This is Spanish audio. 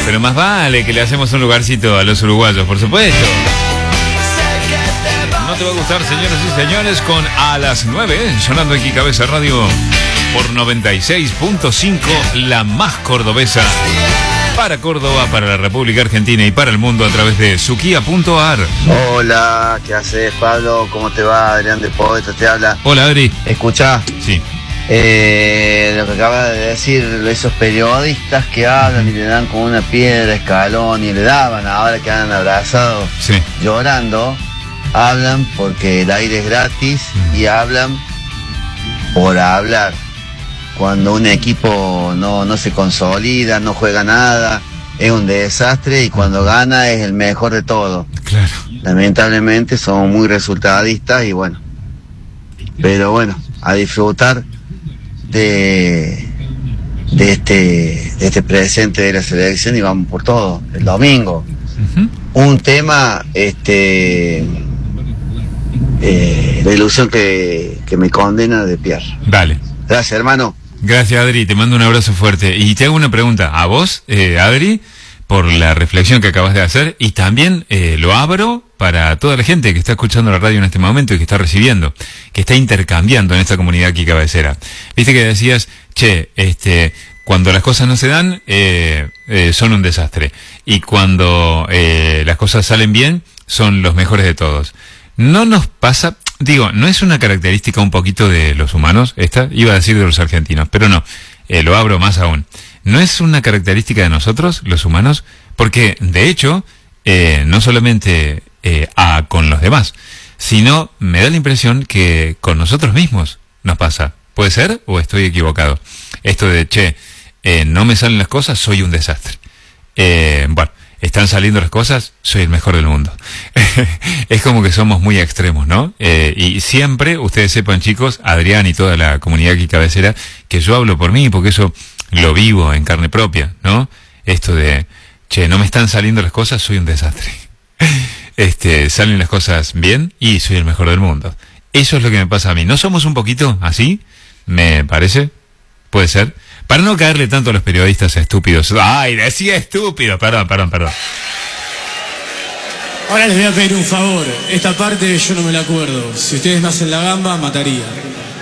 Pero más vale que le hacemos un lugarcito a los uruguayos, por supuesto. No te va a gustar, señoras y señores, con A las 9, sonando aquí Cabeza Radio por 96.5, la más cordobesa. Para Córdoba, para la República Argentina y para el mundo a través de suquía.ar. Hola, ¿qué haces, Pablo? ¿Cómo te va? Adrián de Poeta te habla. Hola, Adri. ¿Escuchá? Sí. Lo que acaba de decir esos periodistas que hablan y le dan con una piedra escalón y le daban, ahora que han abrazado, Sí. llorando, hablan porque el aire es gratis y hablan por hablar. Cuando un equipo no se consolida, no juega nada, es un desastre, y cuando gana es el mejor de todo. Claro. Lamentablemente son muy resultadistas y bueno. Pero bueno, a disfrutar de este presente de la selección y vamos por todo. El domingo. Un tema, la ilusión que me condena de Pierre. Dale. Gracias, hermano. Gracias, Adri, te mando un abrazo fuerte. Y te hago una pregunta a vos, Adri, por la reflexión que acabas de hacer, y también lo abro para toda la gente que está escuchando la radio en este momento y que está recibiendo, que está intercambiando en esta comunidad aquí cabecera. Viste que decías, cuando las cosas no se dan, son un desastre. Y cuando las cosas salen bien, son los mejores de todos. No nos pasa... Digo, ¿no es una característica un poquito de los humanos esta? Iba a decir de los argentinos, pero no, lo abro más aún. ¿No es una característica de nosotros, los humanos? Porque, de hecho, no solamente con los demás, sino me da la impresión que con nosotros mismos nos pasa. ¿Puede ser o estoy equivocado? Esto de, no me salen las cosas, soy un desastre. Bueno, están saliendo las cosas, soy el mejor del mundo. Es como que somos muy extremos, ¿no? Y siempre, ustedes sepan, chicos, Adrián y toda la comunidad aquí cabecera, que yo hablo por mí, porque eso lo vivo en carne propia, ¿no? Esto de, no me están saliendo las cosas, soy un desastre. Salen las cosas bien y soy el mejor del mundo. Eso es lo que me pasa a mí. ¿No somos un poquito así? Me parece. ¿Puede ser? Para no caerle tanto a los periodistas estúpidos. ¡Ay, decía estúpido! Perdón. Ahora les voy a pedir un favor. Esta parte yo no me la acuerdo. Si ustedes me hacen la gamba, mataría.